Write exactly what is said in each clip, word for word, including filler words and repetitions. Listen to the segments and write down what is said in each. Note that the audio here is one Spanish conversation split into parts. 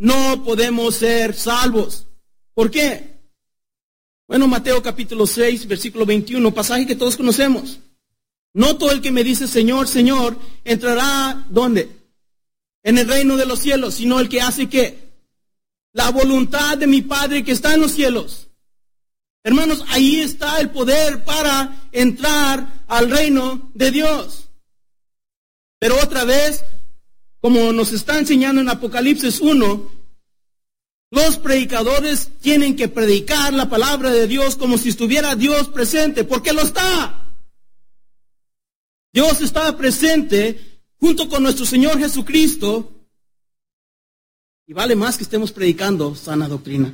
no podemos ser salvos. ¿Por qué? Bueno, Mateo capítulo seis, versículo veintiuno, pasaje que todos conocemos. No todo el que me dice Señor, Señor, entrará, ¿dónde? En el reino de los cielos, sino el que hace ¿qué? La voluntad de mi Padre que está en los cielos. Hermanos, ahí está el poder para entrar al reino de Dios. Pero otra vez, como nos está enseñando en Apocalipsis uno, los predicadores tienen que predicar la palabra de Dios como si estuviera Dios presente, porque lo está. Dios está presente junto con nuestro Señor Jesucristo, y vale más que estemos predicando sana doctrina.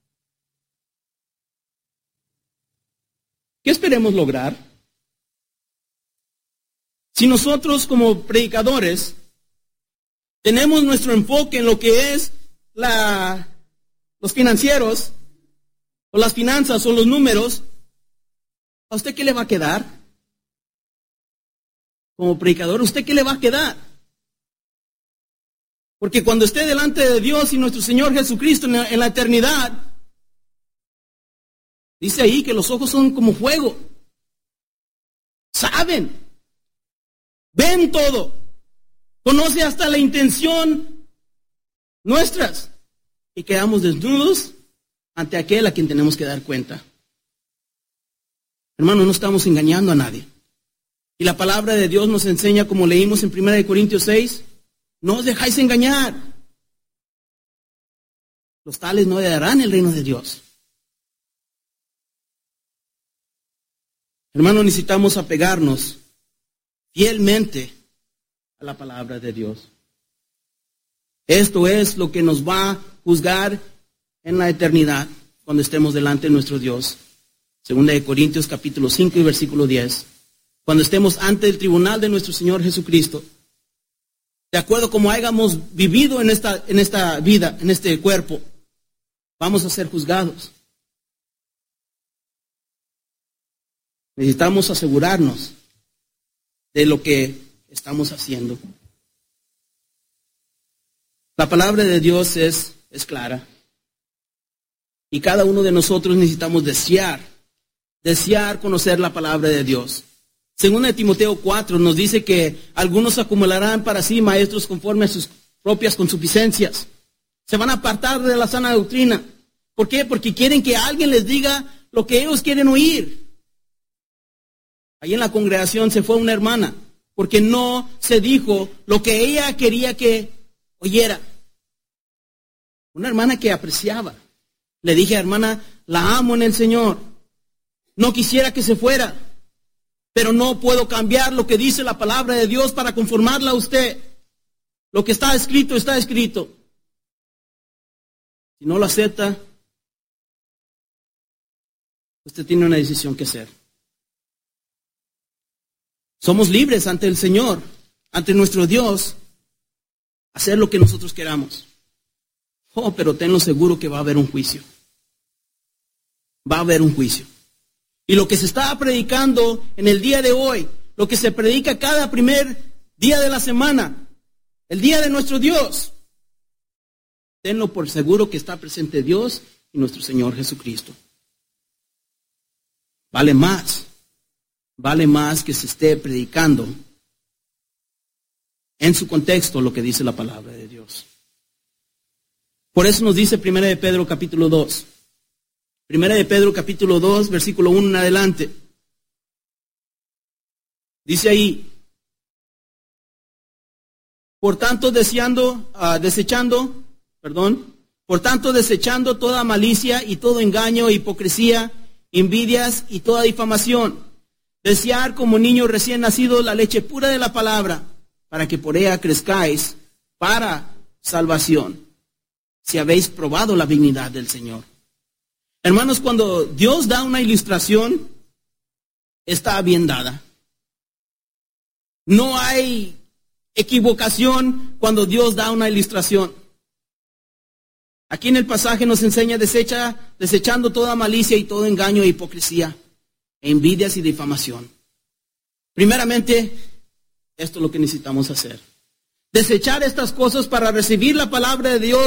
¿Qué esperemos lograr? Si nosotros como predicadores tenemos nuestro enfoque en lo que es la, los financieros, o las finanzas, o los números, ¿a usted qué le va a quedar? Como predicador, ¿a usted qué le va a quedar? Porque cuando esté delante de Dios y nuestro Señor Jesucristo en la, en la eternidad, dice ahí que los ojos son como fuego. Saben, ven todo, conoce hasta la intención nuestras, y quedamos desnudos ante aquel a quien tenemos que dar cuenta. Hermano, no estamos engañando a nadie. Y la palabra de Dios nos enseña, como leímos en primera de Corintios seis, no os dejáis engañar. Los tales no heredarán el reino de Dios. Hermano, necesitamos apegarnos fielmente a la palabra de Dios. Esto es lo que nos va a juzgar en la eternidad cuando estemos delante de nuestro Dios. Segunda de Corintios capítulo cinco y versículo diez. Cuando estemos ante el tribunal de nuestro Señor Jesucristo, de acuerdo como hayamos vivido en esta, en esta vida, en este cuerpo, vamos a ser juzgados. Necesitamos asegurarnos de lo que estamos haciendo. La palabra de Dios es, es clara. Y cada uno de nosotros necesitamos desear, desear conocer la palabra de Dios. Según de Timoteo cuatro nos dice que algunos acumularán para sí maestros conforme a sus propias consuficiencias. Se van a apartar de la sana doctrina. ¿Por qué? Porque quieren que alguien les diga lo que ellos quieren oír. Ahí en la congregación se fue una hermana porque no se dijo lo que ella quería que oyera. Una hermana que apreciaba. Le dije, hermana, la amo en el Señor. No quisiera que se fuera, pero no puedo cambiar lo que dice la palabra de Dios para conformarla a usted. Lo que está escrito, está escrito. Si no lo acepta, usted tiene una decisión que hacer. Somos libres ante el Señor, ante nuestro Dios, hacer lo que nosotros queramos. Oh, pero tenlo seguro que va a haber un juicio. Va a haber un juicio. Y lo que se está predicando en el día de hoy, lo que se predica cada primer día de la semana, el día de nuestro Dios, tenlo por seguro que está presente Dios y nuestro Señor Jesucristo. Vale más, vale más que se esté predicando en su contexto lo que dice la palabra de Dios. Por eso nos dice Primera de Pedro capítulo dos. Primera de Pedro capítulo dos, versículo uno en adelante. Dice ahí: Por tanto, deseando, uh, desechando, perdón, por tanto, desechando toda malicia y todo engaño, hipocresía, envidias y toda difamación, desear como niños recién nacidos la leche pura de la palabra, para que por ella crezcáis para salvación, si habéis probado la benignidad del Señor. Hermanos, cuando Dios da una ilustración, está bien dada. No hay equivocación cuando Dios da una ilustración. Aquí en el pasaje nos enseña desecha, desechando toda malicia y todo engaño e hipocresía, e envidias y difamación. Primeramente, esto es lo que necesitamos hacer. Desechar estas cosas para recibir la palabra de Dios